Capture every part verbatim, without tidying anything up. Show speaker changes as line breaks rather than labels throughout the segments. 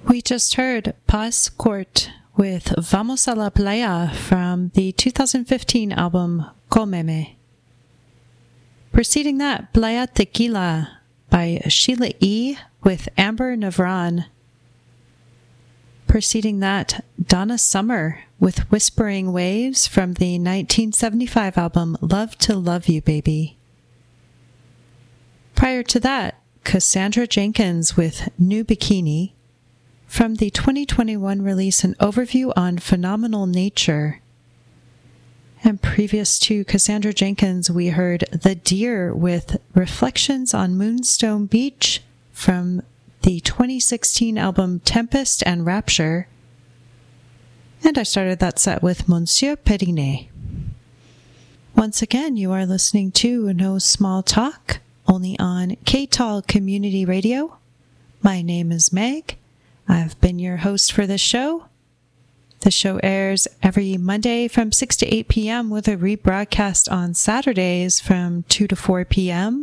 We just heard Paz Court with Vamos a la Playa from the two thousand fifteen album Cómeme. Preceding that, Playa Tequila by Sheila E. with Amber Navran. Preceding that, Donna Summer with Whispering Waves from the nineteen seventy-five album Love to Love You, Baby. Prior to that, Cassandra Jenkins with New Bikini. From the twenty twenty-one release, an overview on phenomenal nature. And previous to Cassandra Jenkins, we heard The Deer with Reflections on Moonstone Beach from the twenty sixteen album Tempest and Rapture. And I started that set with Monsieur Perinet. Once again, you are listening to No Small Talk, only on K T A L Community Radio. My name is Meg. I've been your host for this show. The show airs every Monday from six to eight p.m. with a rebroadcast on Saturdays from two to four p.m.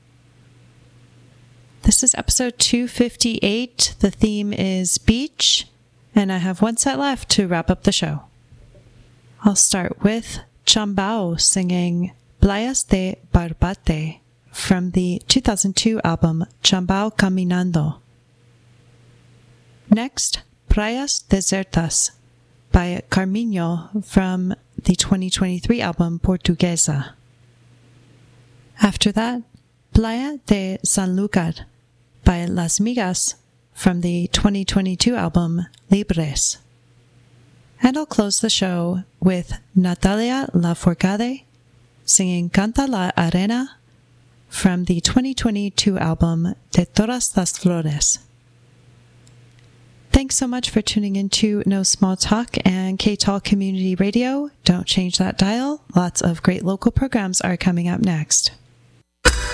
This is episode two fifty-eight. The theme is beach, and I have one set left to wrap up the show. I'll start with Chambao singing Playas de Barbate from the two thousand two album Chambao Caminando. Next, Praias Desertas by Carminho from the twenty twenty-three album Portuguesa. After that, Playa de Sanlúcar by Las Migas from the twenty twenty-two album Libres. And I'll close the show with Natalia Lafourcade singing Canta la Arena from the twenty twenty-two album De Todas las Flores. Thanks so much for tuning into No Small Talk and K T A L Community Radio. Don't change that dial. Lots of great local programs are coming up next.